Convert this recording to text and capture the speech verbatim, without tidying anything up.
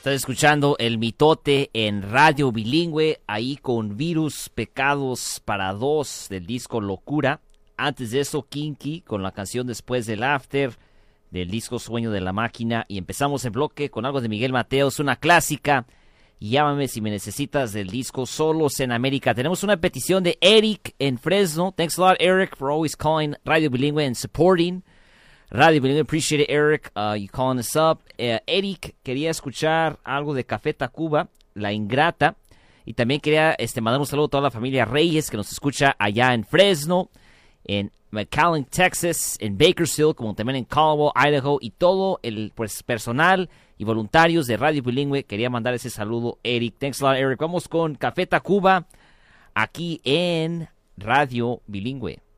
Estás escuchando El Mitote en Radio Bilingüe, ahí con Virus, Pecados para Dos del disco Locura. Antes de eso, Kinky con la canción Después del After del disco Sueño de la Máquina. Y empezamos el bloque con algo de Miguel Mateos, una clásica. Llámame si me necesitas del disco Solos en América. Tenemos una petición de Eric en Fresno. Thanks a lot, Eric, for always calling Radio Bilingüe and supporting Radio Bilingüe. Appreciate it, Eric. Uh, you calling us up. Uh, Eric quería escuchar algo de Café Tacuba, La Ingrata. Y también quería este, mandar un saludo a toda la familia Reyes que nos escucha allá en Fresno, en McAllen, Texas, en Bakersfield, como también en Caldwell, Idaho, y todo el pues, personal y voluntarios de Radio Bilingüe. Quería mandar ese saludo, Eric. Thanks a lot, Eric. Vamos con Café Tacuba aquí en Radio Bilingüe.